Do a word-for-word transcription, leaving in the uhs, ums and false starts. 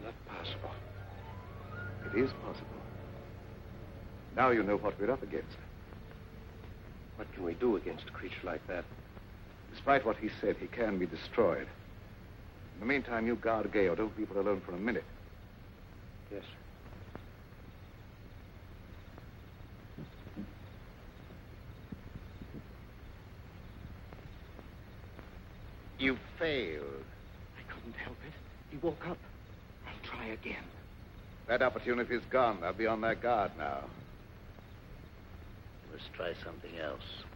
not possible. It is possible. Now you know what we're up against. What can we do against a creature like that? Despite what he said, he can be destroyed. In the meantime, you guard Gale. Don't leave her alone for a minute. Yes, sir. You failed. I couldn't help it. He woke up. I'll try again. That opportunity's gone. They'll be on their guard now. Let's try something else.